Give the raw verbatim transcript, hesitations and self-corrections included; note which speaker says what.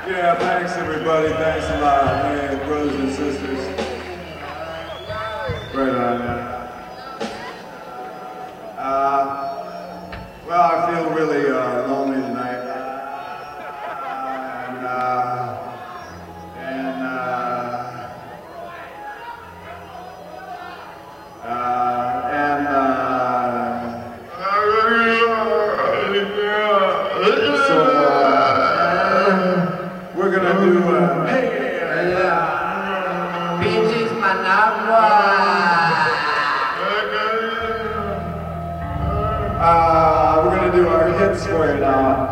Speaker 1: Yeah, thanks everybody. Thanks a lot, man, brothers and sisters. Right on, man. Uh, well, I feel really uh, lonely tonight. And, uh, and, uh, uh,